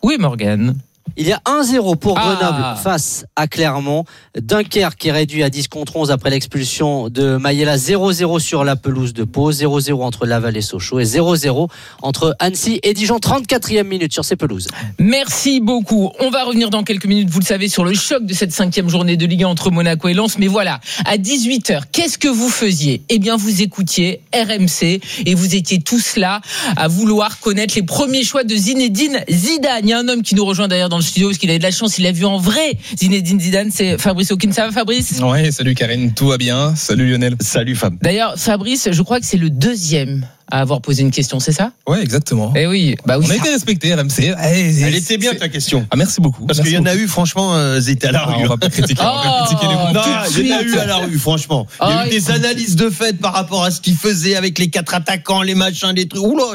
Oui, Morgane. Il y a 1-0 pour Grenoble face à Clermont. Dunkerque qui est réduit à 10 contre 11 après l'expulsion de Mayela. 0-0 sur la pelouse de Pau. 0-0 entre Laval et Sochaux. Et 0-0 entre Annecy et Dijon. 34e minute sur ces pelouses. Merci beaucoup. On va revenir dans quelques minutes, vous le savez, sur le choc de cette 5e journée de Ligue 1 entre Monaco et Lens. Mais voilà, à 18h, qu'est-ce que vous faisiez ? Eh bien, vous écoutiez RMC et vous étiez tous là à vouloir connaître les premiers choix de Zinedine Zidane. Il y a un homme qui nous rejoint d'ailleurs dans le studio parce qu'il a eu de la chance, il a vu en vrai Zinedine Zidane, c'est Fabrice Hawkins. Ça va, Fabrice ? Ouais, salut Karine, tout va bien. Salut Lionel. Salut Fab. D'ailleurs, Fabrice, je crois que c'est le deuxième à avoir posé une question, c'est ça ? Ouais, exactement. Eh oui, bah oui. On a été respecté, RMC. Elle était bien ta question. Ah, merci beaucoup. Parce qu'il y en a eu, franchement, c'était à la rue. On va pas critiquer. On va critiquer les Non, il y en a eu à la rue, franchement. Il y a eu des analyses de fait par rapport à ce qu'il faisait avec les 4 attaquants, les machins, les trucs. Oula,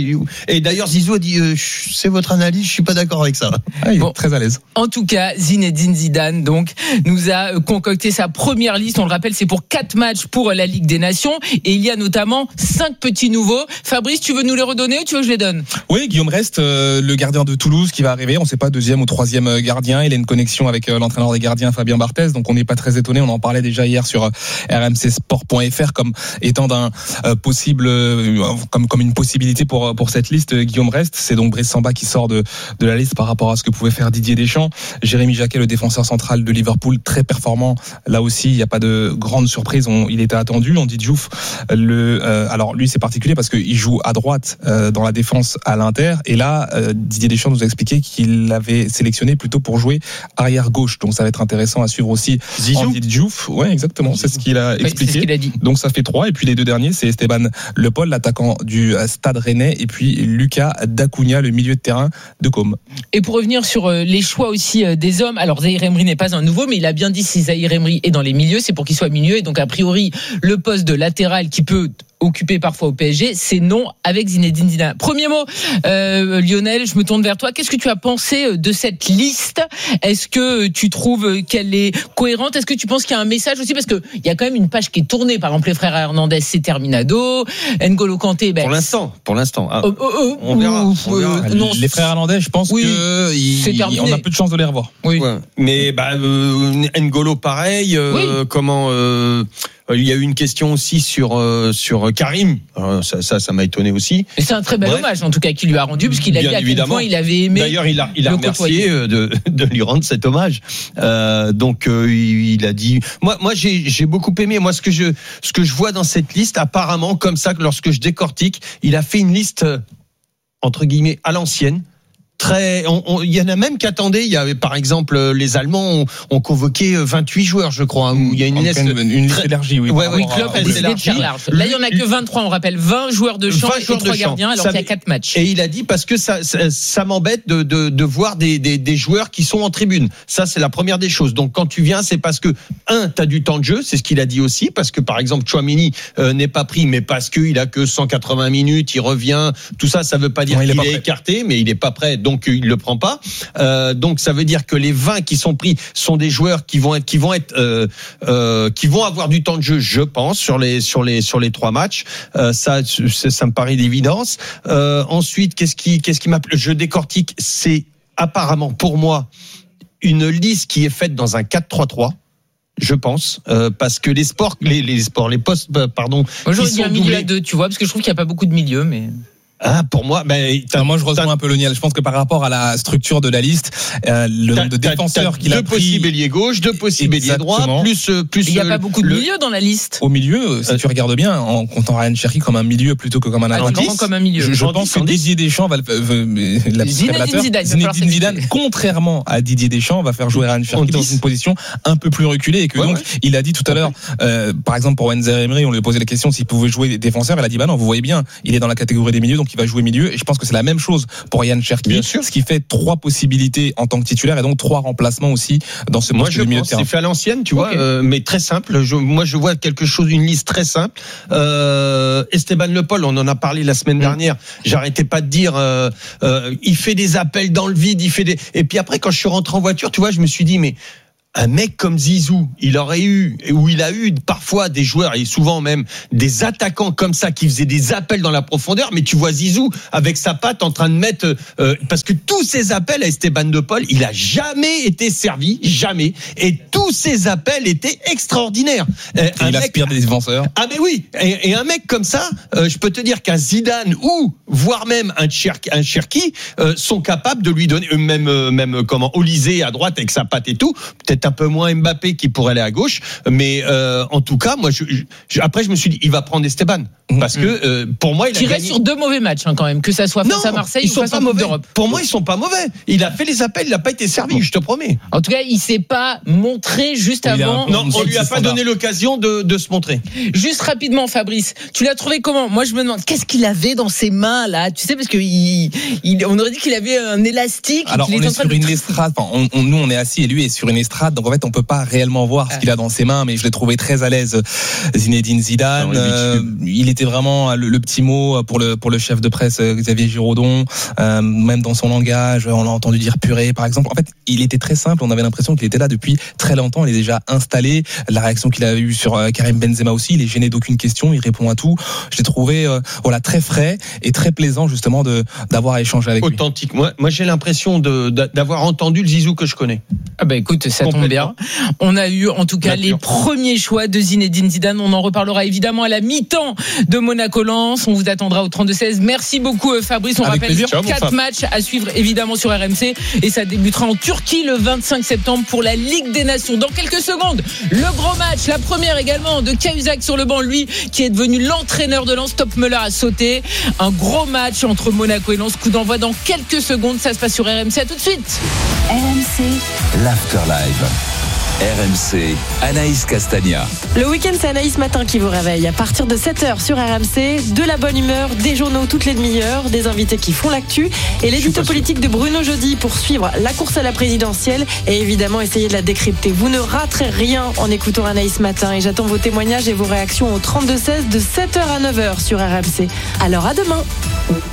et d'ailleurs, Zizou a dit, c'est votre analyse, je suis pas d'accord avec ça. Ah, il est très à l'aise. En tout cas, Zinedine Zidane, donc, nous a concocté sa première liste. On le rappelle, c'est pour 4 matchs pour la Ligue des Nations. Et il y a notamment 5 petits nouveaux. Fabrice, tu veux nous les redonner ou tu veux que je les donne ? Oui, Guillaume Rest, le gardien de Toulouse qui va arriver. On ne sait pas, 2e ou 3e gardien. Il a une connexion avec l'entraîneur des gardiens, Fabien Barthez. Donc, on n'est pas très étonné. On en parlait déjà hier sur rmcsport.fr comme étant d'un possible, comme une possibilité pour cette liste. Guillaume Rest, c'est donc Brice Samba qui sort de la liste par rapport à ce que pouvait faire Didier Deschamps. Jérémy Jacquet, le défenseur central de Liverpool, très performant. Là aussi, il n'y a pas de grande surprise. Il était attendu. On dit Diouf. Alors, lui, c'est particulier parce qu'il joue à droite dans la défense à l'Inter, et là Didier Deschamps nous a expliqué qu'il l'avait sélectionné plutôt pour jouer arrière gauche, donc ça va être intéressant à suivre aussi. Andy Diouf, ouais, exactement, c'est ce qu'il a expliqué. C'est ce qu'il a dit. Donc ça fait 3, et puis les 2 derniers, c'est Esteban Le Paul, l'attaquant du Stade Rennais, et puis Lucas Dacunia, le milieu de terrain de Com. Et pour revenir sur les choix aussi des hommes, alors Zahir Emery n'est pas un nouveau, mais il a bien dit, si Zahir Emery est dans les milieux, c'est pour qu'il soit milieu, et donc a priori le poste de latéral qui peut occupé parfois au PSG, c'est non avec Zinedine Zidane. Premier mot, Lionel, je me tourne vers toi. Qu'est-ce que tu as pensé de cette liste ? Est-ce que tu trouves qu'elle est cohérente ? Est-ce que tu penses qu'il y a un message aussi ? Parce qu'il y a quand même une page qui est tournée. Par exemple, les frères Hernandez, c'est terminado. N'Golo Kanté, pour l'instant. On verra. Non, les frères Hernandez, je pense qu'on a peu de chance de les revoir. Oui. Ouais. Mais N'Golo, pareil. Il y a eu une question aussi sur Karim. Ça m'a étonné aussi. Et c'est un très bel hommage, en tout cas, qu'il lui a rendu, parce qu'il a dit à quel point il avait aimé. D'ailleurs, il a remercié de lui rendre cet hommage. Donc, il a dit. Moi, j'ai beaucoup aimé. Moi, ce que je vois dans cette liste, apparemment, comme ça, lorsque je décortique, il a fait une liste entre guillemets à l'ancienne. Il y en a même qui attendaient. Il y avait par exemple les Allemands ont convoqué 28 joueurs, je crois. Où il y a une liste élargie. Oui, Klopp a décidé de faire large. Là, il y en a que 23. On rappelle 20 joueurs de champ et 3 gardiens, alors qu'il y a 4 matchs. Et il a dit parce que ça m'embête de voir des joueurs qui sont en tribune. Ça, c'est la première des choses. Donc quand tu viens, c'est parce que t'as du temps de jeu, c'est ce qu'il a dit aussi, parce que par exemple Tchouaméni n'est pas pris, mais parce qu'il a que 180 minutes, il revient. Tout ça, ça veut pas dire qu'il est écarté, mais il est pas prêt. Donc il le prend pas. Donc ça veut dire que les 20 qui sont pris sont des joueurs qui vont avoir du temps de jeu, je pense, sur les 3 matchs. Ça me paraît d'évidence. Ensuite, qu'est-ce qui m'a plu ? Je décortique. C'est apparemment pour moi une liste qui est faite dans un 4-3-3. Je pense, parce que les postes, pardon. Moi, j'aurais dit un milieu à 2, tu vois, parce que je trouve qu'il n'y a pas beaucoup de milieux, mais. Pour moi, moi je rejoins un peu Lionel. Je pense que par rapport à la structure de la liste, le nombre de défenseurs qu'il a pris, 2 possibles ailier gauche, 2 possibles ailier droit, plus. Il n'y a pas beaucoup de milieux dans la liste. Au milieu, si tu regardes bien, en comptant Ryan Cherky comme un milieu plutôt que comme un attaquant. Comme un milieu. Je pense que Didier Deschamps va Zinedine Zidane, contrairement à Didier Deschamps, va faire jouer Ryan Cherky dans une position un peu plus reculée, et que donc il a dit tout à l'heure, par exemple pour Zahir Emery, on lui a posé la question s'il pouvait jouer défenseur, il a dit non, vous voyez bien, il est dans la catégorie des milieux, donc il va jouer milieu, et je pense que c'est la même chose pour Ryan Cherky, ce qui fait 3 possibilités en tant que titulaire, et donc 3 remplacements aussi dans ce poste de milieu de terrain. C'est fait à l'ancienne, tu vois, mais très simple. Moi je vois quelque chose, une liste très simple. Esteban Le Paul, on en a parlé la semaine dernière, j'arrêtais pas de dire il fait des appels dans le vide, et puis après quand je suis rentré en voiture, tu vois, je me suis dit mais un mec comme Zizou, il a eu parfois des joueurs et souvent même des attaquants comme ça qui faisaient des appels dans la profondeur, mais tu vois Zizou avec sa patte en train de mettre parce que tous ces appels à Esteban de Paul, il a jamais été servi, jamais, et tous ces appels étaient extraordinaires. Il aspire des défenseurs. Ah mais oui, et un mec comme ça, je peux te dire qu'un Zidane ou voire même un Cherki sont capables de lui donner même comment Olysée à droite avec sa patte et tout, peut-être un peu moins Mbappé qui pourrait aller à gauche, mais en tout cas moi après je me suis dit il va prendre Esteban parce que pour moi il a reste sur 2 mauvais matchs quand même, que ça soit face à Marseille ou face à Coupe d'Europe. Pour moi ils sont pas mauvais. Il a fait les appels, il n'a pas été servi, je te promets. En tout cas il s'est pas montré juste avant. Non, on lui a pas donné l'occasion de se montrer. Juste rapidement Fabrice, tu l'as trouvé comment? Moi je me demande qu'est-ce qu'il avait dans ses mains là, tu sais, parce que on aurait dit qu'il avait un élastique. Alors on est sur une estrade, nous on est assis et lui est sur une estrade, donc en fait on peut pas réellement voir ce qu'il a dans ses mains, mais je l'ai trouvé très à l'aise. Zinedine Zidane, il était vraiment le petit mot pour le chef de presse Xavier Giraudon, même dans son langage, on l'a entendu dire purée par exemple. En fait il était très simple, on avait l'impression qu'il était là depuis très longtemps, il est déjà installé. La réaction qu'il a eue sur Karim Benzema aussi, il est gêné d'aucune question, il répond à tout. Je l'ai trouvé très frais et très plaisant justement d'avoir échangé avec lui. Authentique. Moi j'ai l'impression d'avoir entendu le Zizou que je connais. Ah bah écoute, ça tombe bien. On a eu en tout cas les premiers choix de Zinedine Zidane. On en reparlera évidemment à la mi-temps de Monaco-Lens. On vous attendra au 32-16. Merci beaucoup Fabrice. On rappelle 4 matchs à suivre évidemment sur RMC et ça débutera en Turquie le 25 septembre pour la Ligue des Nations. Dans quelques secondes, le gros match, la première également de Cahuzac sur le banc, lui qui est devenu l'entraîneur de Lens. Top Müller a sauté. Un gros match entre Monaco et Lens. Coup d'envoi dans quelques secondes. Ça se passe sur RMC. À tout de suite. RMC, l'Afterlive. RMC, Anaïs Castagna. Le week-end, c'est Anaïs Matin qui vous réveille. À partir de 7h sur RMC, de la bonne humeur, des journaux toutes les demi-heures, des invités qui font l'actu et l'édito politique de Bruno Jeudi pour suivre la course à la présidentielle et évidemment essayer de la décrypter. Vous ne raterez rien en écoutant Anaïs Matin et j'attends vos témoignages et vos réactions au 32-16 de 7h à 9h sur RMC. Alors à demain.